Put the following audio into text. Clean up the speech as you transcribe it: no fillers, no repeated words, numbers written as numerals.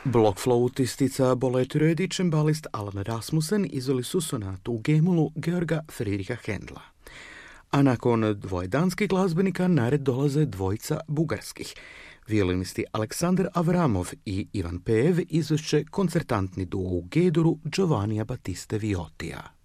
Blockflautistica Bolette Rödi, cembalist Alan Rasmussen izveli su sonatu u G-molu Georga Friedricha Händla. A nakon dvoje danskih glazbenika na red dolaze dvojica bugarskih. Violinisti Aleksandar Avramov i Ivan Pejev izvešće koncertantni duo u G-duru Giovannija Battiste Viotija.